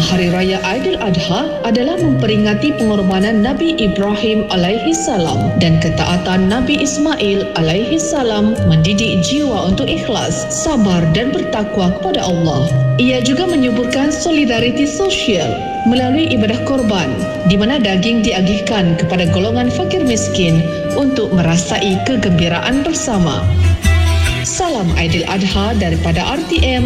Hari Raya Aidiladha adalah memperingati pengorbanan Nabi Ibrahim alaihi salam dan ketaatan Nabi Ismail alaihi salam mendidik jiwa untuk ikhlas, sabar dan bertakwa kepada Allah. Ia juga menyuburkan solidariti sosial melalui ibadah korban di mana daging diagihkan kepada golongan fakir miskin untuk merasai kegembiraan bersama. Salam Aidiladha daripada RTM